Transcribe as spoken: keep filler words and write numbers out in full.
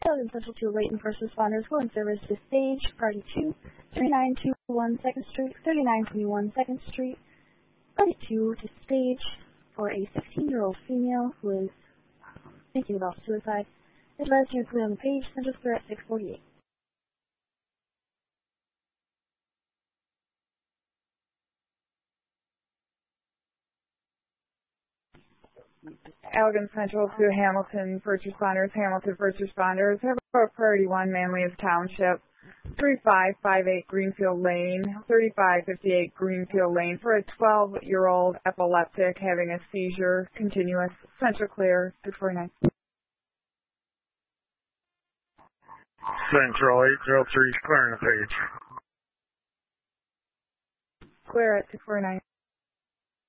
Southern Central to Layton First Responders will in service to stage Party two, thirty-nine twenty-one second Street, thirty-nine twenty-one second Street, Party two to stage for a sixteen-year-old female who is thinking about suicide. It lets you include on the page, Central Square at six forty-eight. Allegan Central to Hamilton First Responders, Hamilton First Responders, have a Priority one, Manlius Township, thirty-five fifty-eight Greenfield Lane, thirty-five fifty-eight Greenfield Lane for a twelve-year-old epileptic having a seizure, continuous, Central Clear, six forty-nine. Central eight oh three, clearing the page. Clear at six forty-nine.